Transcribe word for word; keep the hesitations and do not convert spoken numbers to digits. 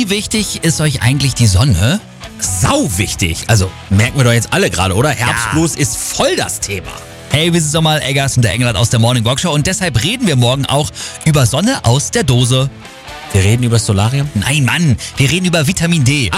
Wie wichtig ist euch eigentlich die Sonne? Sau wichtig. Also merken wir doch jetzt alle gerade, oder? Herbstblues ist voll das Thema. Hey, wir sind nochmal Eggers und der Engelhardt aus der Morning Walk Show und deshalb reden wir morgen auch über Sonne aus der Dose. Wir reden über das Solarium? Nein, Mann, wir reden über Vitamin D.